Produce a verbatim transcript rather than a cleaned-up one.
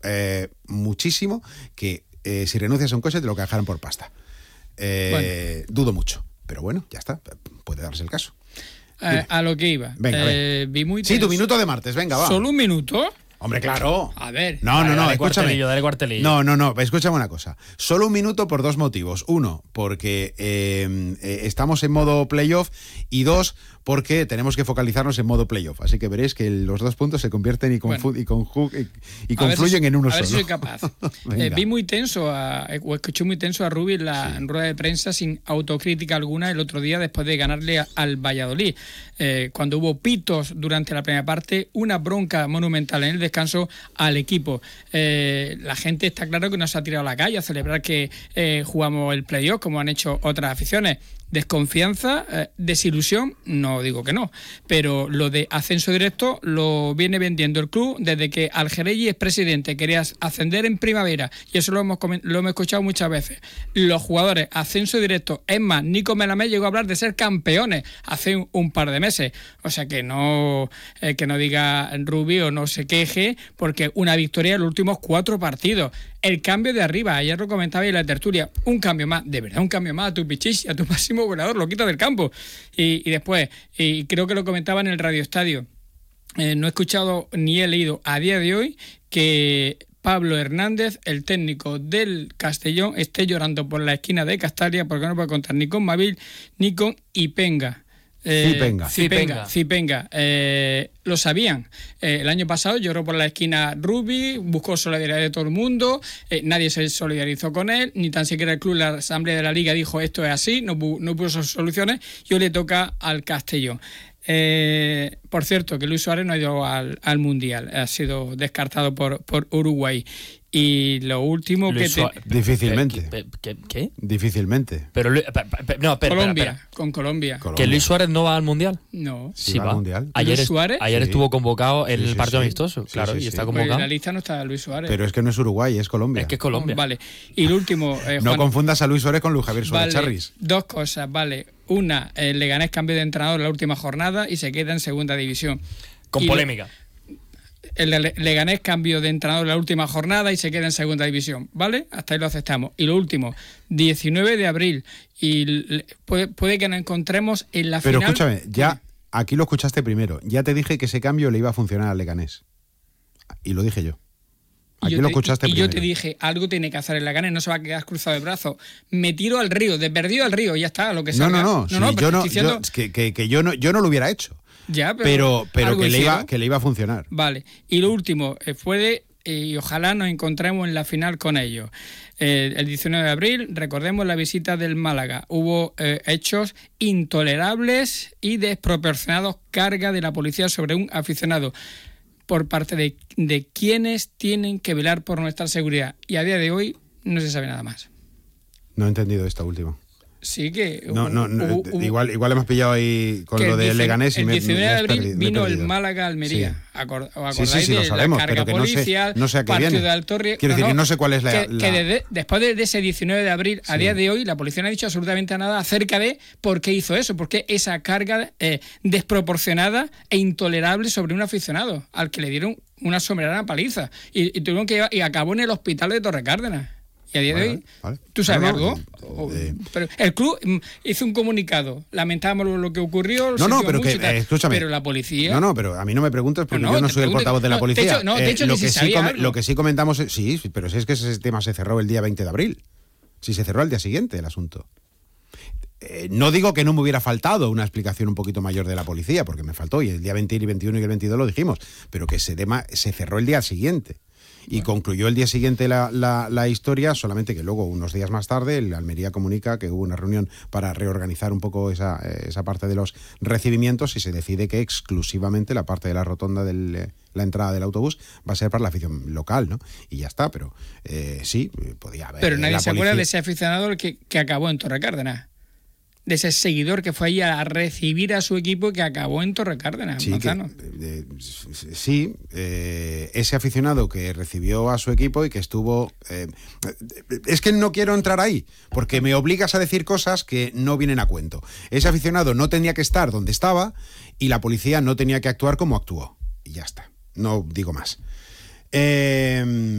eh, muchísimo que eh, si renuncias a un coche te lo dejaran por pasta. Eh, bueno. Dudo mucho, pero bueno, ya está, puede darse el caso. Eh, a lo que iba. Venga, eh, vi muy sí, tu minuto de martes, venga, va. ¿Solo un minuto? Hombre, claro. A ver. No, no, no, dale escúchame. Cuartelillo, dale cuartelillo. No, no, no, escúchame una cosa. Solo un minuto por dos motivos. Uno, porque eh, eh, estamos en modo playoff, y dos, porque tenemos que focalizarnos en modo playoff. Así que veréis que los dos puntos se convierten y, confu- bueno, y, conju- y, y confluyen si, en uno a solo. A ver si soy capaz. eh, vi muy tenso, a, o escuché muy tenso a Rubi en la sí. en rueda de prensa sin autocrítica alguna el otro día después de ganarle a, al Valladolid. Eh, cuando hubo pitos durante la primera parte, una bronca monumental en el descanso al equipo. Eh, la gente está claro que no se ha tirado a la calle a celebrar que eh, jugamos el playoff como han hecho otras aficiones. Desconfianza, eh, desilusión, no digo que no, pero lo de ascenso directo lo viene vendiendo el club desde que Algerelli es presidente, quería ascender en primavera, y eso lo hemos, lo hemos escuchado muchas veces. Los jugadores, ascenso directo, es más, Nico Melamé llegó a hablar de ser campeones hace un, un par de meses, o sea que no, eh, que no diga Rubio, no se queje, porque una victoria en los últimos cuatro partidos. El cambio de arriba, ayer lo comentaba en la tertulia, un cambio más, de verdad, un cambio más a tu Pichichi, a tu máximo goleador, lo quita del campo. Y, y después, y creo que lo comentaba en el Radio Estadio, eh, no he escuchado ni he leído a día de hoy que Pablo Hernández, el técnico del Castellón, esté llorando por la esquina de Castalia porque no puede contar ni con Mavil ni con Ipenga. Eh, Cipenga. Cipenga, Cipenga. Eh, lo sabían. Eh, el año pasado lloró por la esquina Rubi, buscó solidaridad de todo el mundo, eh, nadie se solidarizó con él, ni tan siquiera el club, la asamblea de la liga dijo esto es así, no, no puso soluciones, y hoy le toca al Castellón. Eh, por cierto, que Luis Suárez no ha ido al, al Mundial, ha sido descartado por, por Uruguay. Y lo último Luis que te... Difícilmente. ¿Qué? ¿Qué? ¿Qué? Difícilmente. Pero no, espera, Colombia, espera, espera. con Colombia. ¿Que Luis Suárez no va al Mundial? No. Sí, sí va al Mundial. Ayer, ¿Luis Suárez? Ayer sí. estuvo convocado en sí, el sí, partido sí. amistoso, sí, claro, sí, y sí. está Pues convocado. en la lista no está Luis Suárez. Pero es que no es Uruguay, es Colombia. Es que es Colombia. Vale. Y lo último... Eh, Juan, no confundas a Luis Suárez con Luis Javier Suárez vale, Charris. Dos cosas, vale. Una, el Leganés cambio de entrenador en la última jornada y se queda en segunda división. Con y polémica. Lo, el Leganés cambio de entrenador en la última jornada y se queda en segunda división, ¿vale? Hasta ahí lo aceptamos. Y lo último, diecinueve de abril, y puede, puede que nos encontremos en la Pero final... Pero escúchame, ya aquí lo escuchaste primero. Ya te dije que ese cambio le iba a funcionar al Leganés. Y lo dije yo. Aquí y yo lo te, escuchaste y primero. yo te dije, algo tiene que hacer el Leganés, no se va a quedar cruzado de brazos. Me tiro al río, de perdido al río, ya está, lo que sea. No, no, no, no, sí, no yo no, diciendo... yo, que, que, que yo no, yo no lo hubiera hecho. Ya, pero pero, pero que, le iba, que le iba a funcionar. Vale. Y lo último, eh, fue de, eh, y ojalá nos encontremos en la final con ellos. Eh, el diecinueve de abril, recordemos la visita del Málaga. Hubo eh, hechos intolerables y desproporcionados, carga de la policía sobre un aficionado por parte de, de quienes tienen que velar por nuestra seguridad. Y a día de hoy no se sabe nada más. No he entendido esta última. Sí que... No, no, no uh, uh, igual, igual hemos pillado ahí con lo de Leganés y el me El diecinueve de abril perdido, vino el Málaga Almería. Sí. Acor, ¿Acordáis sí, sí, sí, de lo sabemos, la carga pero que policial, no sé, no sé a qué partido viene. de Altorri? Quiero no, decir no, que no sé cuál es la... Que, la... que desde, después de, de ese diecinueve de abril, a sí. día de hoy, la policía no ha dicho absolutamente nada acerca de por qué hizo eso, por qué esa carga eh, desproporcionada e intolerable sobre un aficionado, al que le dieron una soberana paliza. Y, y tuvieron que llevar, y acabó en el hospital de Torrecárdenas. Y a día vale, de hoy, vale. ¿tú sabes no, algo? No, eh, pero el club hizo un comunicado, lamentamos lo que ocurrió, no, no, pero que, tal, eh, escúchame. Pero la policía... No, no, pero a mí no me preguntes porque no, no, yo no soy el portavoz de la no, policía. De hecho, no, de hecho, eh, ni lo, se que sí sabía com- algo. lo que sí comentamos, es, sí, pero si es que ese tema se cerró el día veinte de abril. Si se cerró al día siguiente el asunto. Eh, no digo que no me hubiera faltado una explicación un poquito mayor de la policía, porque me faltó, y el día veinte y veintiuno y el veintidós lo dijimos, pero que ese tema se cerró el día siguiente. Y bueno. concluyó el día siguiente la, la, la historia, solamente que luego, unos días más tarde, el Almería comunica que hubo una reunión para reorganizar un poco esa, esa parte de los recibimientos y se decide que exclusivamente la parte de la rotonda de la entrada del autobús va a ser para la afición local, ¿no? Y ya está, pero eh, sí, podía haber... Pero nadie se policía... acuerda de ese aficionado que, que acabó en Torrecárdenas. De ese seguidor que fue ahí a recibir a su equipo que acabó en Torrecárdenas, sí, Manzano. Que, eh, sí, eh, ese aficionado que recibió a su equipo y que estuvo... Eh, es que no quiero entrar ahí, porque me obligas a decir cosas que no vienen a cuento. Ese aficionado no tenía que estar donde estaba y la policía no tenía que actuar como actuó. Y ya está, no digo más. Eh...